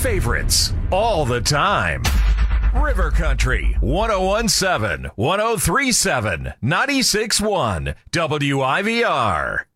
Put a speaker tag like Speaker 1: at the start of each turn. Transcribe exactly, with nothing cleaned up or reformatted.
Speaker 1: favorites all the time. River Country, one oh one point seven, one oh three point seven, ninety-six point one, W I V R.